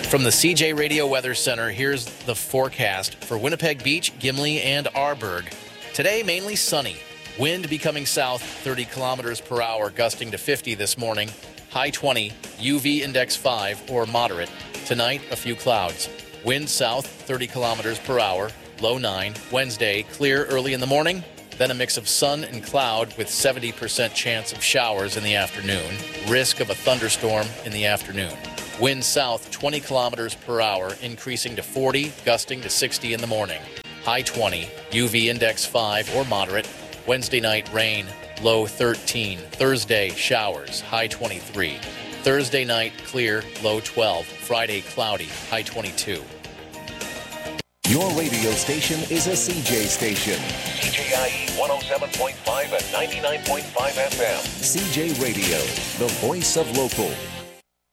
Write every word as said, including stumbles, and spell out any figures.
From the C J Radio Weather Center, here's the forecast for Winnipeg Beach, Gimli, and Arborg. Today, mainly sunny. Wind becoming south, thirty kilometers per hour, gusting to fifty this morning. High twenty, U V index five or moderate. Tonight, a few clouds. Wind south, thirty kilometers per hour, low nine. Wednesday, clear early in the morning. Then a mix of sun and cloud with seventy percent chance of showers in the afternoon. Risk of a thunderstorm in the afternoon. Wind south, twenty kilometers per hour, increasing to forty, gusting to sixty in the morning. High twenty, U V index five or moderate. Wednesday night, rain, low thirteen. Thursday, showers, high twenty-three. Thursday night, clear, low twelve. Friday, cloudy, high twenty-two. Your radio station is a C J station. C J I E one oh seven point five and ninety-nine point five F M. C J Radio, the voice of local.